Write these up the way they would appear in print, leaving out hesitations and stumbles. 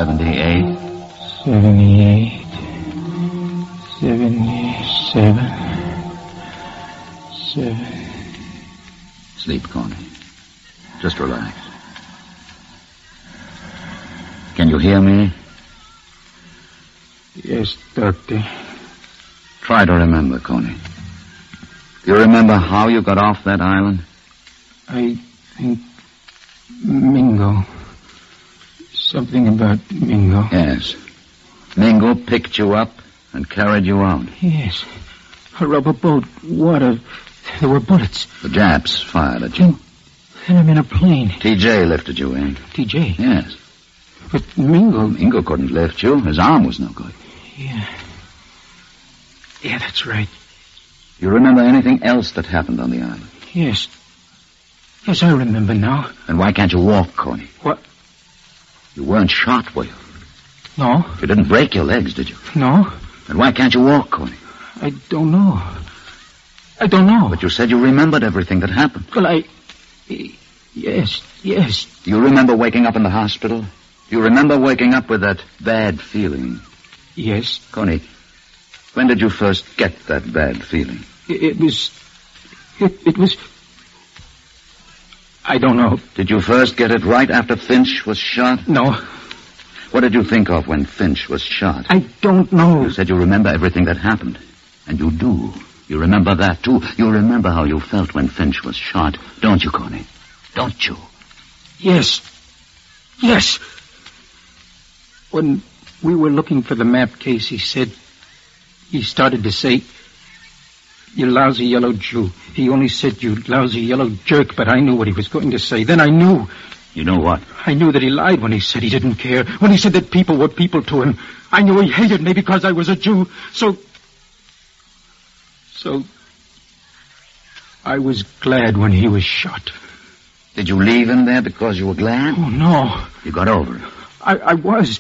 78. 78. 77. 7. Sleep, Coney. Just relax. Can you hear me? Yes, Doctor. Try to remember, Coney. Do you remember how you got off that island? I think Mingo. Something about Mingo. Yes. Mingo picked you up and carried you out. Yes. A rubber boat, water. There were bullets. The Japs fired at you. Then I'm in a plane. TJ lifted you in. TJ? Yes. But Mingo... Mingo couldn't lift you. His arm was no good. Yeah. Yeah, that's right. You remember anything else that happened on the island? Yes. Yes, I remember now. Then why can't you walk, Coney? What? You weren't shot, were you? No. You didn't break your legs, did you? No. Then why can't you walk, Coney? I don't know. I don't know. But you said you remembered everything that happened. Well, Yes. Do you remember waking up in the hospital? Do you remember waking up with that bad feeling? Yes. Coney, when did you first get that bad feeling? It was... I don't know. Did you first get it right after Finch was shot? No. What did you think of when Finch was shot? I don't know. You said you remember everything that happened. And you do. You remember that, too. You remember how you felt when Finch was shot. Don't you, Coney? Don't you? Yes. Yes. When we were looking for the map case, he started to say, "You lousy yellow Jew." He only said, "You lousy yellow jerk," but I knew what he was going to say. Then I knew. You know what? I knew that he lied when he said he didn't care, when he said that people were people to him. I knew he hated me because I was a Jew. So I was glad when he was shot. Did you leave him there because you were glad? Oh, no. You got over it. I was.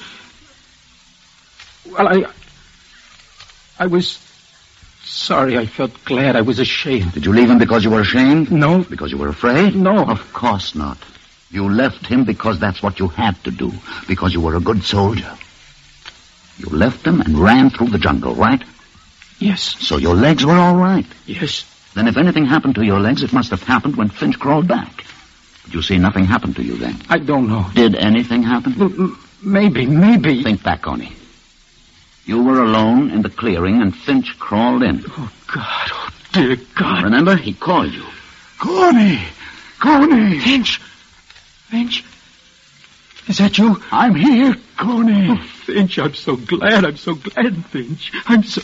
Well, I was sorry. I felt glad. I was ashamed. Did you leave him because you were ashamed? No. Because you were afraid? No. Of course not. You left him because that's what you had to do. Because you were a good soldier. You left him and ran through the jungle, right? Yes. So your legs were all right. Yes. Then if anything happened to your legs, it must have happened when Finch crawled back. But you see, nothing happened to you then. I don't know. Did anything happen? Well, maybe. Think back, Coney. You were alone in the clearing and Finch crawled in. Oh, God. Oh, dear God. Remember? He called you. Coney! Finch! Is that you? I'm here, Coney. Oh, Finch, I'm so glad, Finch.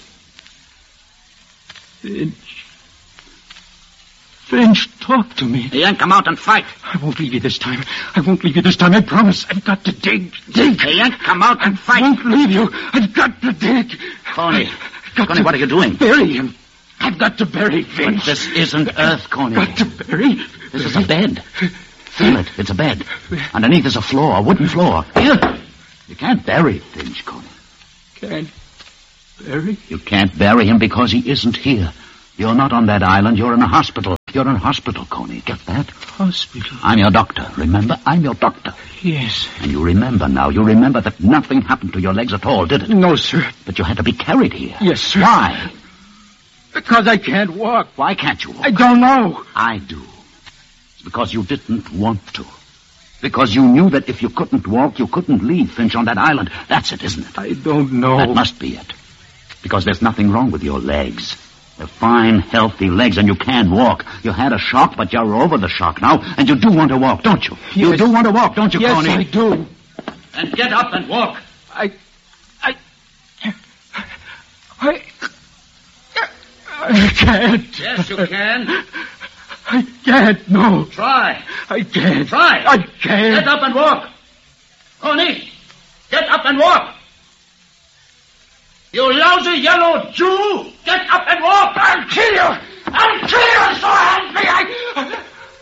Finch, talk to me. Hey, Yank, come out and fight. I won't leave you this time. I promise. I've got to dig. Hey, Yank, come out and fight. I won't leave you. I've got to dig. Coney, what are you doing? Bury him. I've got to bury Finch. But this isn't earth, Coney. I've got to bury. This is a bed. Feel it. It's a bed. Underneath is a floor, a wooden floor. Here. You can't bury Finch, Coney. Can't bury? You can't bury him because he isn't here. You're not on that island. You're in a hospital. You're in a hospital, Coney. Get that? Hospital? I'm your doctor. Remember? I'm your doctor. Yes. And you remember now. You remember that nothing happened to your legs at all, did it? No, sir. But you had to be carried here. Yes, sir. Why? Because I can't walk. Why can't you walk? I don't know. I do. It's because you didn't want to. Because you knew that if you couldn't walk, you couldn't leave Finch on that island. That's it, isn't it? I don't know. That must be it. Because there's nothing wrong with your legs. They're fine, healthy legs, and you can walk. You had a shock, but you're over the shock now, and you do want to walk, don't you? Yes. You do want to walk, don't you, yes, Coney? Yes, I do. And get up and walk. I can't. Yes, you can. I can't, no. Try. I can't. Try. I can't. Get up and walk. Coney, get up and walk. You lousy yellow Jew! Get up and walk! I'll kill you! I'll kill you, so help me!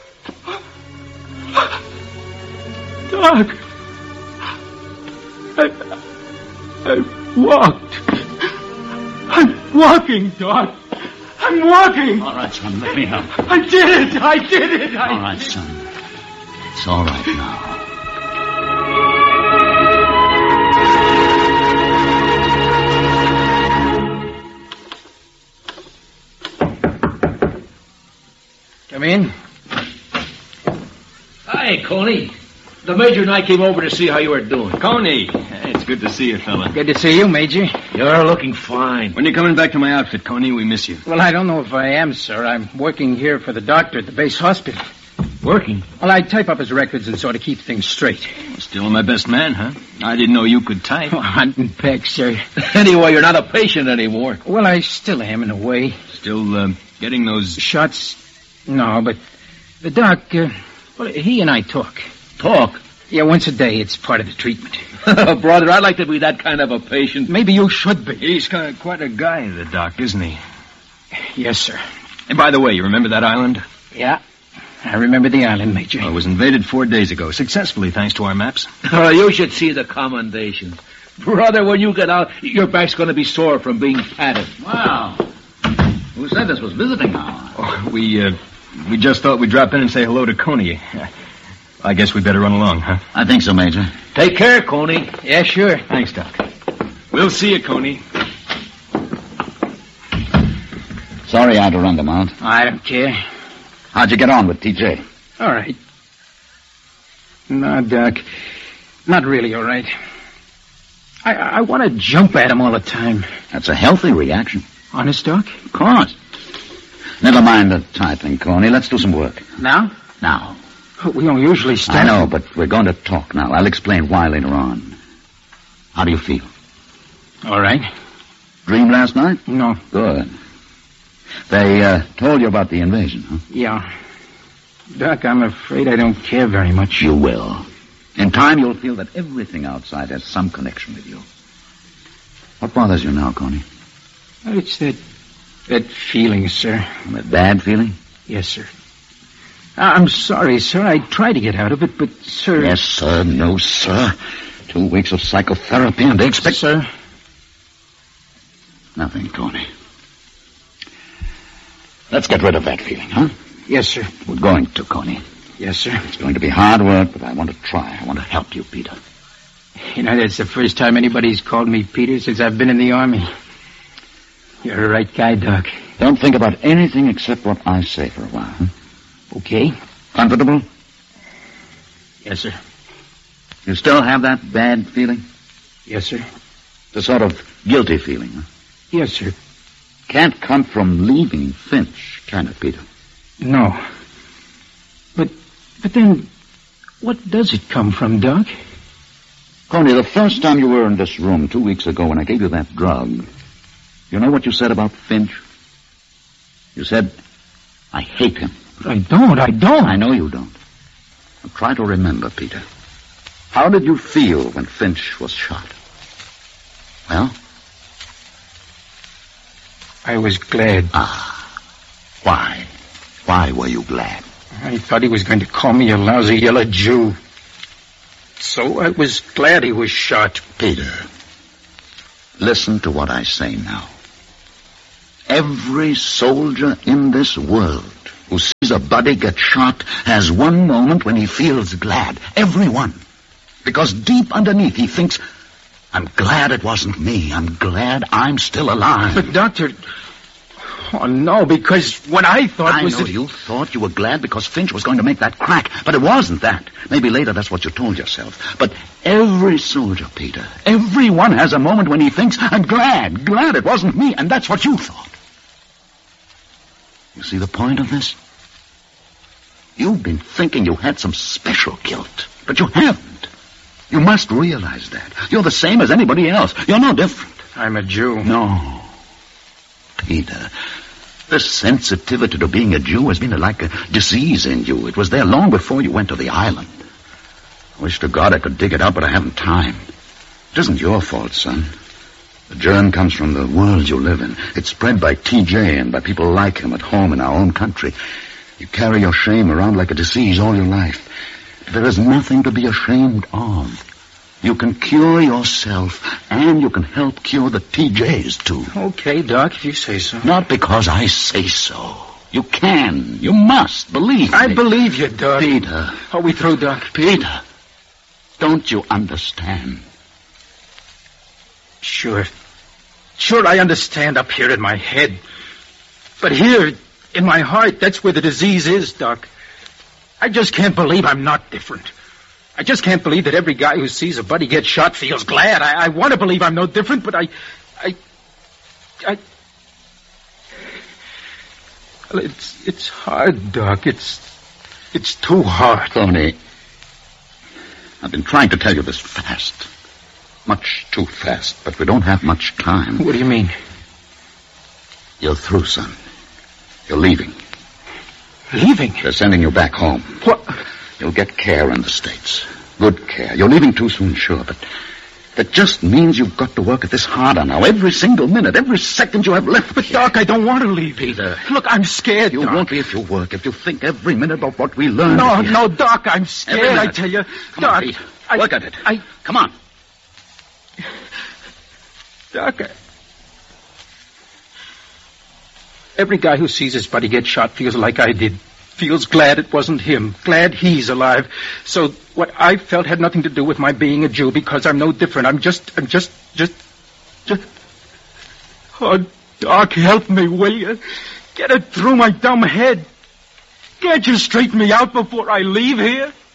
Doc! I walked. I'm walking, Doc. I'm walking. All right, son, let me help. I did it. All right, son. It's all right now. Come in. Hi, Coney. The Major and I came over to see how you were doing. Coney, hey, it's good to see you, fella. Good to see you, Major. You're looking fine. When you coming back to my outfit, Coney? We miss you. Well, I don't know if I am, sir. I'm working here for the doctor at the base hospital. Working? Well, I type up his records and sort of keep things straight. Still my best man, huh? I didn't know you could type. Oh, hunt and peck, sir. Anyway, you're not a patient anymore. Well, I still am in a way. Still, getting those... Shots? No, but the doc, well, he and I talk. Talk? Yeah, once a day. It's part of the treatment. Brother, I'd like to be that kind of a patient. Maybe you should be. He's quite a guy, the doc, isn't he? Yes, sir. And by the way, you remember that island? Yeah. I remember the island, Major. Well, it was invaded 4 days ago, successfully, thanks to our maps. You should see the commendations. Brother, when you get out, your back's going to be sore from being patted. Wow. Who said this was visiting hour? Oh, we just thought we'd drop in and say hello to Coney. I guess we better run along, huh? I think so, Major. Take care, Coney. Yeah, sure. Thanks, Doc. We'll see you, Coney. Sorry I had to run them out. I don't care. How'd you get on with TJ? All right. No, Doc. Not really all right. I want to jump at him all the time. That's a healthy reaction. Honest, Doc? Of course. Never mind the typing, Coney. Let's do some work. Now? Now. We don't usually start. I know, but we're going to talk now. I'll explain why later on. How do you feel? All right. Dream last night? No. Good. They told you about the invasion, huh? Yeah. Doc, I'm afraid I don't care very much. You will. In time, you'll feel that everything outside has some connection with you. What bothers you now, Coney? It's that feeling, sir. That bad feeling? Yes, sir. I'm sorry, sir. I tried to get out of it, but, sir... Yes, sir. No, sir. 2 weeks of psychotherapy and they expect... Sir? Nothing, Coney. Let's get rid of that feeling, huh? Yes, sir. We're going to, Coney. Yes, sir. It's going to be hard work, but I want to try. I want to help you, Peter. You know, that's the first time anybody's called me Peter since I've been in the Army. You're the right guy, Doc. Don't think about anything except what I say for a while, huh? Okay. Comfortable? Yes, sir. You still have that bad feeling? Yes, sir. The sort of guilty feeling, huh? Yes, sir. Can't come from leaving Finch, can it, Peter? No. But then, what does it come from, Doc? Coney, the first time you were in this room 2 weeks ago when I gave you that drug, you know what you said about Finch? You said, I hate him. I don't. I know you don't. Now try to remember, Peter. How did you feel when Finch was shot? Well? I was glad. Why? Why were you glad? I thought he was going to call me a lousy yellow Jew. So I was glad he was shot. Peter, listen to what I say now. Every soldier in this world who sees a buddy get shot has one moment when he feels glad. Everyone. Because deep underneath he thinks, I'm glad it wasn't me. I'm glad I'm still alive. But, Doctor... Oh, no, because what I thought I was know that... you thought you were glad because Finch was going to make that crack, but it wasn't that. Maybe later that's what you told yourself. But every soldier, Peter, everyone has a moment when he thinks, I'm glad it wasn't me, and that's what you thought. You see the point of this? You've been thinking you had some special guilt, but you haven't. You must realize that. You're the same as anybody else. You're no different. I'm a Jew. No. Peter, this sensitivity to being a Jew has been like a disease in you. It was there long before you went to the island. I wish to God I could dig it out, but I haven't time. It isn't your fault, son. The germ comes from the world you live in. It's spread by TJ and by people like him at home in our own country. You carry your shame around like a disease all your life. There is nothing to be ashamed of. You can cure yourself, and you can help cure the TJs, too. Okay, Doc, if you say so. Not because I say so. You can. You must. Believe me. I believe you, Doc. Peter. Are we through, Doc? Peter. Don't you understand? Sure, I understand up here in my head. But here, In my heart, that's where the disease is, Doc. I just can't believe I'm not different. I just can't believe that every guy who sees a buddy get shot feels glad. I want to believe I'm no different, but I... Well, it's hard, Doc. It's too hard. Tony, I've been trying to tell you this fast. Much too fast, but we don't have much time. What do you mean? You're through, son. You're leaving. Leaving? They're sending you back home. What? You'll get care in the States. Good care. You're leaving too soon, sure, but that just means you've got to work at this harder now. Every single minute, every second you have left. But, Doc, I don't want to leave. Peter. Look, I'm scared, You Doc. won't be if you work, if you think every minute of what we learned. No, Doc, I'm scared, Every minute. I tell you. Come Doc, on, Pete. Work at it. Come on. Doc, every guy who sees his buddy get shot feels like I did. Feels glad it wasn't him. Glad he's alive. So what I felt had nothing to do with my being a Jew because I'm no different. I'm just... Oh, Doc, help me, will you? Get it through my dumb head. Can't you straighten me out before I leave here?